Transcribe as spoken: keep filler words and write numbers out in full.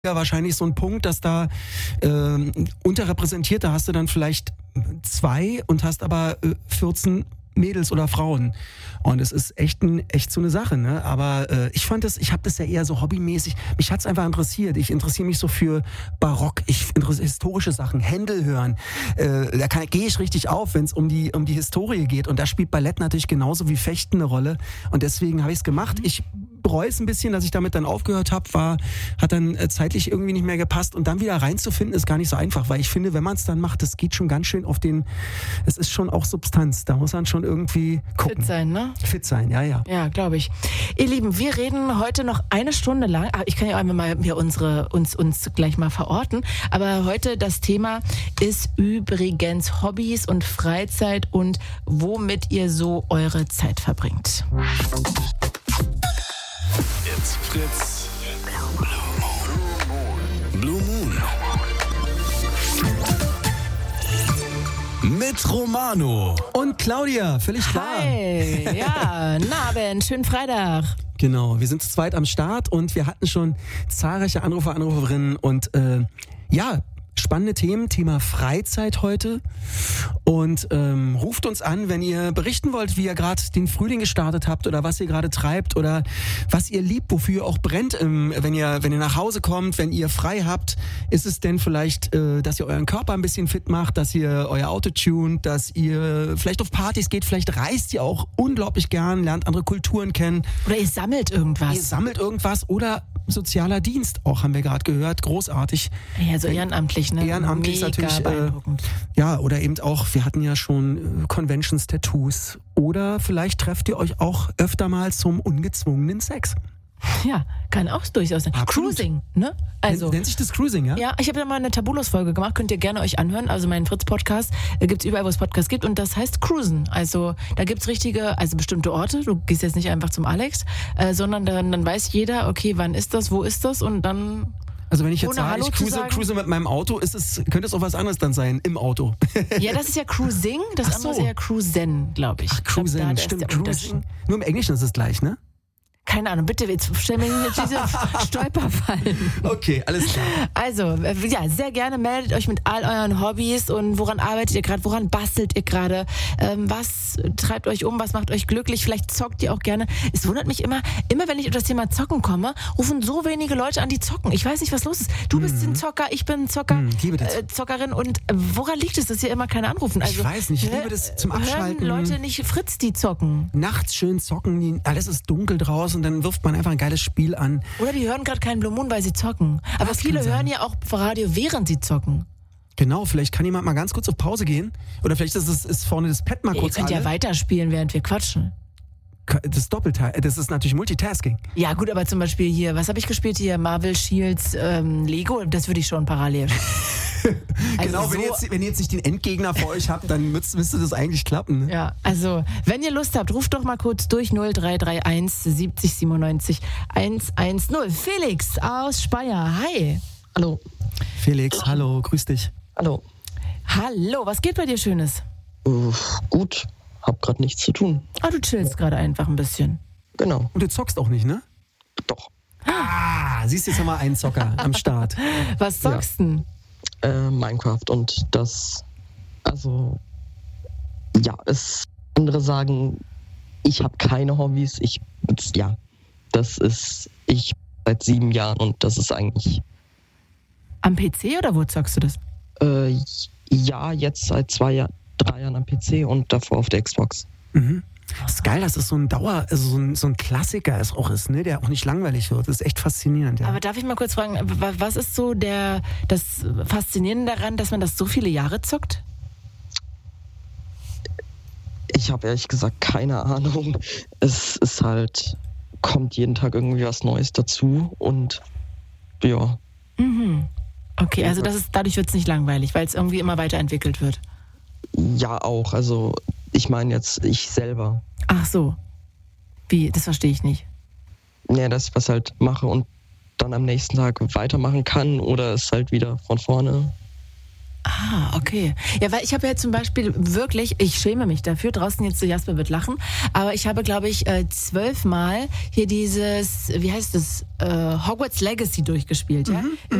ja wahrscheinlich so ein Punkt, dass da äh, unterrepräsentiert, da hast du dann vielleicht zwei und hast aber äh, vierzehn Mädels oder Frauen. Und es ist echt, ein, echt so eine Sache, ne? Aber äh, ich fand das, ich habe das ja eher so hobbymäßig, mich hat's einfach interessiert. Ich interessiere mich so für Barock, ich interessiere historische Sachen, Händel hören. Äh, da gehe ich richtig auf, wenn es um die, um die Historie geht. Und da spielt Ballett natürlich genauso wie Fechten eine Rolle. Und deswegen habe ich es gemacht. Ich bereue es ein bisschen, dass ich damit dann aufgehört habe, war, hat dann äh, zeitlich irgendwie nicht mehr gepasst. Und dann wieder reinzufinden, ist gar nicht so einfach, weil ich finde, wenn man es dann macht, das geht schon ganz schön auf den, es ist schon auch Substanz. Da muss man schon irgendwie gucken. Fit sein, ne? Fit sein, ja, ja. Ja, glaube ich. Ihr Lieben, wir reden heute noch eine Stunde lang. Ah, ich kann ja einmal mal wir unsere, uns, uns gleich mal verorten. Aber heute das Thema ist übrigens Hobbys und Freizeit und womit ihr so eure Zeit verbringt. It's Fritz. Blue Moon. Mit Romano. Und Claudia, völlig klar. Hi, ja, guten Abend, schönen Freitag. Genau, wir sind zu zweit am Start und wir hatten schon zahlreiche Anrufer, Anruferinnen und äh, ja, spannende Themen, Thema Freizeit heute. Und ähm, ruft uns an, wenn ihr berichten wollt, wie ihr gerade den Frühling gestartet habt oder was ihr gerade treibt oder was ihr liebt, wofür ihr auch brennt, ähm, wenn ihr wenn ihr nach Hause kommt, wenn ihr frei habt. Ist es denn vielleicht, äh, dass ihr euren Körper ein bisschen fit macht, dass ihr euer Auto tunt, dass ihr vielleicht auf Partys geht, vielleicht reist ihr auch unglaublich gern, lernt andere Kulturen kennen. Oder ihr sammelt irgendwas. Ihr sammelt irgendwas oder sozialer Dienst, auch haben wir gerade gehört, großartig. Ja, so ehrenamtlich, ne? Ehrenamtlich ist natürlich, äh, ja, oder eben auch, wir hatten ja schon äh, Conventions, Tattoos. Oder vielleicht trefft ihr euch auch öfter mal zum ungezwungenen Sex. Ja, kann auch durchaus sein. Absolut. Cruising, ne? Also, Nennt, nennt sich das Cruising, ja? Ja, ich habe da mal eine Tabulos-Folge gemacht, könnt ihr gerne euch anhören. Also meinen Fritz-Podcast äh, gibt's überall, wo es Podcasts gibt und das heißt Cruisen. Also da gibt's richtige, also bestimmte Orte. Du gehst jetzt nicht einfach zum Alex, äh, sondern dann, dann weiß jeder, okay, wann ist das, wo ist das und dann... Also wenn ich jetzt Ohne sage, Hallo ich zu cruise, sagen? cruise mit meinem Auto, ist es, könnte es auch was anderes dann sein, im Auto. Ja, das ist ja Cruising, das Ach andere so. ist ja Cruisen, glaube ich. Ach, Cruising, ich glaub, da, da stimmt, ist der Unterschied. Cruising. Nur im Englischen ist es gleich, ne? Keine Ahnung, bitte, jetzt stell mir nicht diese Stolperfallen. Okay, alles klar. Also, äh, ja, sehr gerne meldet euch mit all euren Hobbys und woran arbeitet ihr gerade, woran bastelt ihr gerade, ähm, was treibt euch um, was macht euch glücklich, vielleicht zockt ihr auch gerne. Es wundert mich immer, immer wenn ich über das Thema Zocken komme, rufen so wenige Leute an, die zocken. Ich weiß nicht, was los ist. Du bist Mhm. ein Zocker, ich bin ein Zocker, Mhm, ich liebe das. äh, Zockerin und äh, woran liegt es, dass ihr immer keine anrufen? Also, Ich weiß nicht, ich hör- liebe das zum hören Abschalten. Leute nicht Fritz, die zocken? Nachts schön zocken, die, alles ist dunkel draußen und dann wirft man einfach ein geiles Spiel an. Oder die hören gerade keinen Blue Moon, weil sie zocken. Aber Das viele kann sein. hören ja auch Radio, während sie zocken. Genau, vielleicht kann jemand mal ganz kurz auf Pause gehen. Oder vielleicht ist, es, ist vorne das Pad mal Ihr kurz könnt ja alle. weiterspielen, während wir quatschen. Das ist Doppelteil, das ist natürlich Multitasking. Ja gut, aber zum Beispiel hier, was habe ich gespielt hier? Marvel, Shields, ähm, Lego, das würde ich schon parallel. Also genau, wenn, so- ihr jetzt, wenn ihr jetzt nicht den Endgegner vor euch habt, dann müsste, müsste das eigentlich klappen. Ne? Ja, also, wenn ihr Lust habt, ruft doch mal kurz durch null drei drei eins siebzig siebenundneunzig hundertzehn. Felix aus Speyer, hi. Hallo. Felix, hallo, grüß dich. Hallo. Hallo, was geht bei dir Schönes? Uh, gut, hab grad nichts zu tun. Ah, du chillst gerade einfach ein bisschen. Genau. Und du zockst auch nicht, ne? Doch. Ah, siehst du jetzt nochmal einen Zocker am Start. Was zockst denn? Äh, Minecraft und das, also, ja, es, andere sagen, ich habe keine Hobbys, ich, ja, das ist, ich seit sieben Jahren und das ist eigentlich, Am P C oder wo zockst du das? äh, ja, jetzt seit zwei Jahren, drei Jahren am P C und davor auf der Xbox. Mhm. Das ist geil, dass es so ein Dauer, also so ein, so ein Klassiker ist auch ist, ne, der auch nicht langweilig wird. Das ist echt faszinierend, ja. Aber darf ich mal kurz fragen, wa- was ist so der, das Faszinierende daran, dass man das so viele Jahre zockt? Ich habe ehrlich gesagt keine Ahnung. Es ist halt, kommt jeden Tag irgendwie was Neues dazu und ja. Mhm. Okay, also das ist, dadurch wird es nicht langweilig, weil es irgendwie immer weiterentwickelt wird. Ja, auch. Also, ich meine jetzt ich selber. Ach so. Wie? Das verstehe ich nicht. Ja, dass ich was halt mache und dann am nächsten Tag weitermachen kann oder es halt wieder von vorne. Ah, okay. Ja, weil ich habe ja zum Beispiel wirklich, ich schäme mich dafür, draußen jetzt so Jasper wird lachen, aber ich habe, glaube ich, äh, zwölfmal hier dieses, wie heißt das, äh, Hogwarts Legacy durchgespielt, ja? Mhm, Immer